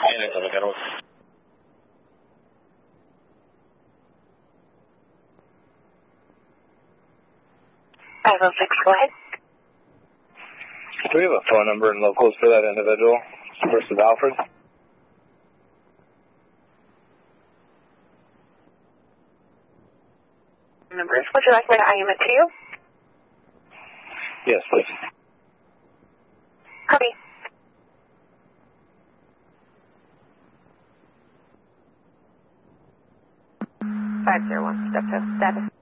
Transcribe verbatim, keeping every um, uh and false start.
And it's on the federal. five oh six, go ahead. Do we have a phone number and locals for that individual versus Alfred? Numbers. Would you like me to I M it to you? Yes, please. Copy. five zero one, step test status.